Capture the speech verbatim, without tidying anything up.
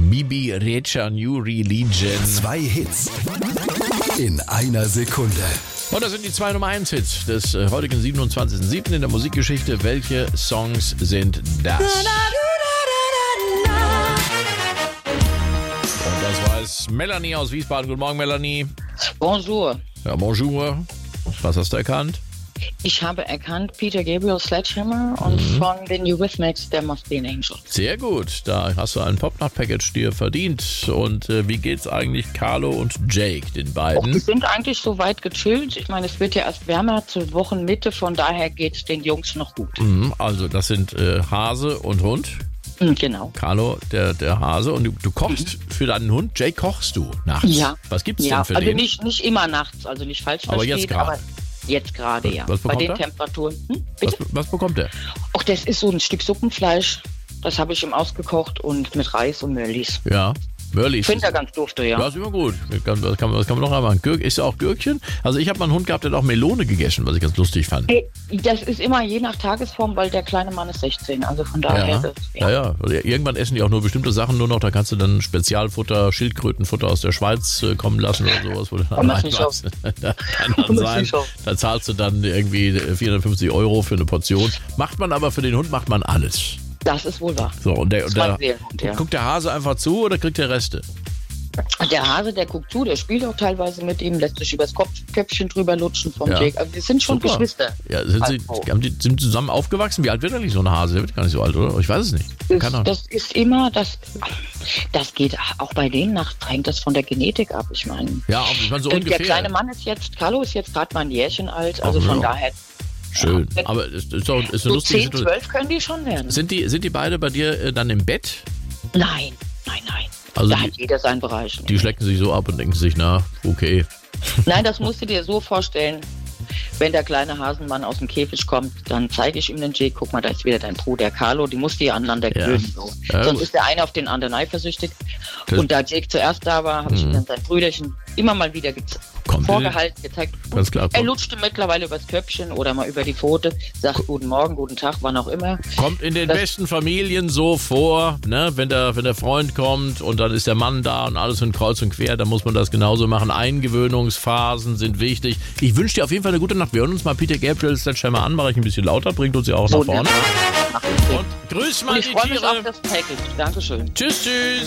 Bibi Recha New Religion. Zwei Hits in einer Sekunde. Und das sind die zwei Nummer eins Hits des äh, heutigen siebenundzwanzigsten siebten in der Musikgeschichte. Welche Songs sind das? Und das weiß Melanie aus Wiesbaden. Guten Morgen, Melanie. Bonjour. Ja, bonjour. Was hast du erkannt? Ich habe erkannt Peter Gabriel Sledgehammer und Mhm. von den Eurythmics There Must Be an Angel. Sehr gut, da hast du ein Popnacht-Package dir verdient. Und äh, wie geht's eigentlich Carlo und Jake, den Och, die beiden? sind eigentlich so weit gechillt. Ich meine, es wird ja erst wärmer zur Wochenmitte, von daher geht es den Jungs noch gut. Mhm, also das sind äh, Hase und Hund. Mhm, genau. Carlo, der, der Hase. Und du, du kochst für deinen Hund. Jake, kochst du nachts? Ja. Was gibt's Ja, denn für also den? nicht, nicht immer nachts, also nicht falsch Aber verstehen. jetzt gerade. aber Jetzt gerade, ja. Was Bei bekommt den er? Temperaturen. Hm, Was, bitte? was bekommt er? Och, das ist so ein Stück Suppenfleisch. Das habe ich ihm ausgekocht und mit Reis und Mörlis. Ja, Mörlis. Finde er ganz dufte, ja. Ja, ist immer gut. Das kann, das kann, das kann man doch einmal. Gürk, ist ja auch Gürkchen? Also ich habe mal einen Hund gehabt, der hat auch Melone gegessen, was ich ganz lustig fand. Hey, das ist immer je nach Tagesform, weil der kleine Mann ist sechzehn, also von daher. Ja, Das, ja, ja. Irgendwann essen die auch nur bestimmte Sachen nur noch. Da kannst du dann Spezialfutter, Schildkrötenfutter aus der Schweiz äh, kommen lassen oder sowas. Wo du dann muss nicht reinmachst. Da kann dann Muss sein, nicht auf. da zahlst du dann irgendwie vierhundertfünfzig Euro für eine Portion. Macht man aber für den Hund, macht man alles. das ist wohl wahr. So, und der, Das und ist der mein Seelenhund, ja. guckt der Hase einfach zu oder kriegt der Reste? Der Hase, der guckt zu, der spielt auch teilweise mit ihm, lässt sich übers Kopf, Köpfchen drüber lutschen vom Ja. Jake. Also wir sind schon Super. Geschwister. Ja, sind sie, Oh. haben die, sind zusammen aufgewachsen? Wie alt wird eigentlich so ein Hase? Der wird gar nicht so alt, oder? Ich weiß es nicht. Keine Ahnung. Das, das ist immer, das, das geht auch bei denen nach, hängt das von der Genetik ab, ich meine. Ja, aber ich meine so Der ungefähr. kleine Mann ist jetzt, Carlo ist jetzt gerade mal ein Jährchen alt, also Ach, von ja. daher. Schön. Ja. Aber es ist doch ist eine So lustige zehn, Situation. zwölf können die schon werden. Sind die, sind die beide bei dir äh, dann im Bett? Nein, nein, nein. Also da die- hat jeder seinen Bereich. Die schlecken sich so ab und denken sich, na, okay. Nein, das musst du dir so vorstellen. Wenn der kleine Hasenmann aus dem Käfig kommt, dann zeige ich ihm den Jake, guck mal, da ist wieder dein Bruder Carlo, die musst du ja aneinander Ja. gewöhnen. So. Ja, Sonst gut. ist der eine auf den anderen eifersüchtig. Das- Und da Jake zuerst da war, habe ich ihm dann sein Brüderchen immer mal wieder ge- Kommt vorgehalten, gezeigt. Ganz klar. Er Kommt, lutschte mittlerweile übers Köpfchen oder mal über die Pfote, sagt guten Morgen, guten Tag, wann auch immer. kommt in den Das- besten Familien so vor, ne? Wenn der, wenn der Freund kommt und dann ist der Mann da und alles in kreuz und quer, dann muss man das genauso machen. Eingewöhnungsphasen sind wichtig. Ich wünsche dir auf jeden Fall eine gute Nacht. Wir hören uns mal Peter Gabriel Sledgehammer an, mache ich ein bisschen lauter, bringt uns ja auch nach vorne. Wunderbar. Mach ich. Und grüß Und mal ich die freue mich Tiere. auf das Package. Dankeschön. Tschüss, tschüss.